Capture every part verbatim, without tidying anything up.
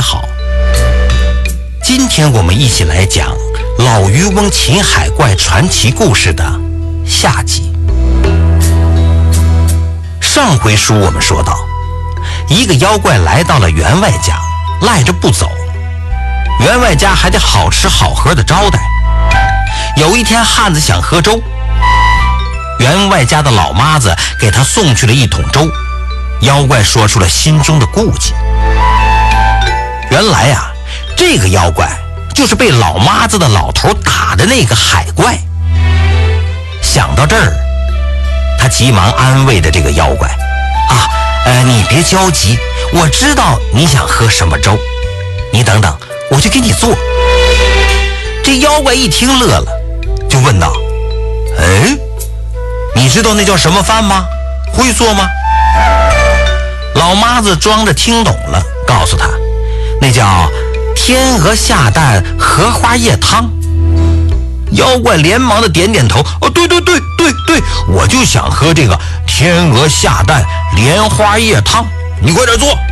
好，今天我们一起来讲老渔翁擒海怪传奇故事的下集。上回书我们说到，一个妖怪来到了员外家，赖着不走，员外家还得好吃好喝的招待。有一天汉子想喝粥，员外家的老妈子给他送去了一桶粥，妖怪说出了心中的顾忌。原来啊，这个妖怪就是被老妈子的老头打的那个海怪。想到这儿，他急忙安慰着这个妖怪啊，呃，你别着急，我知道你想喝什么粥，你等等，我去给你做。这妖怪一听乐了，就问道：哎，你知道那叫什么饭吗？会做吗？老妈子装着听懂了，告诉他，那叫天鹅下蛋荷花叶汤。妖怪连忙的点点头，哦，对对对对对，我就想喝这个天鹅下蛋莲花叶汤，你快点做。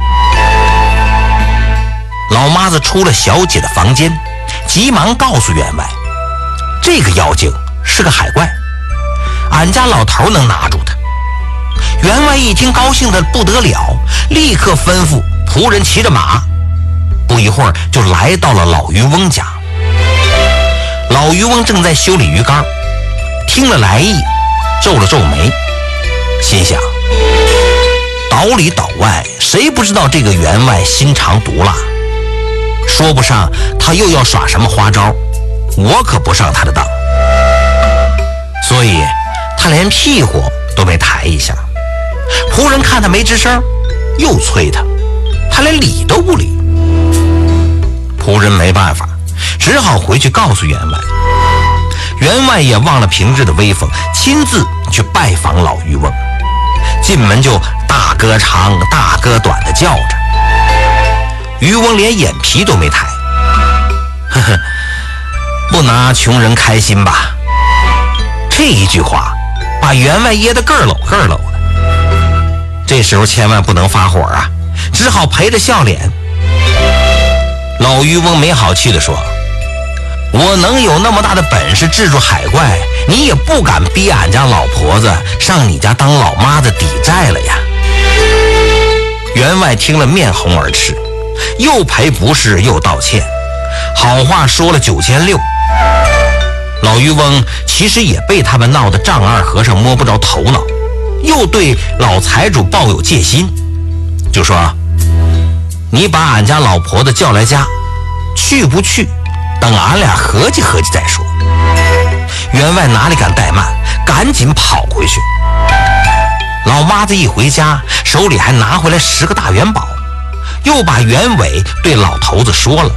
老妈子出了小姐的房间，急忙告诉员外，这个妖精是个海怪，俺家老头能拿住他。员外一听高兴的不得了，立刻吩咐仆人骑着马，不一会儿就来到了老渔翁家。老渔翁正在修理鱼竿，听了来意，皱了皱眉，心想，岛里岛外谁不知道这个员外心肠毒辣，说不上他又要耍什么花招，我可不上他的当。所以他连屁股都没抬一下。仆人看他没吱声，又催他，他连理都不理。仆人没办法，只好回去告诉员外。员外也忘了平日的威风，亲自去拜访老渔翁。进门就大哥长大哥短的叫着，渔翁连眼皮都没抬。呵呵，不拿穷人开心吧？这一句话把员外噎得个儿搂个儿搂的。这时候千万不能发火啊，只好陪着笑脸。老渔翁没好气地说，我能有那么大的本事治住海怪，你也不敢逼俺家老婆子上你家当老妈子抵债了呀。员外听了面红耳赤，又赔不是又道歉，好话说了九千六。老渔翁其实也被他们闹得丈二和尚摸不着头脑，又对老财主抱有戒心，就说，你把俺家老婆子叫来家，去不去等俺俩合计合计再说。员外哪里敢怠慢，赶紧跑回去。老妈子一回家，手里还拿回来十个大元宝，又把原委对老头子说了。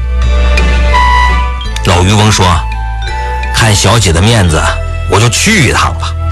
老渔翁说，看小姐的面子，我就去一趟吧。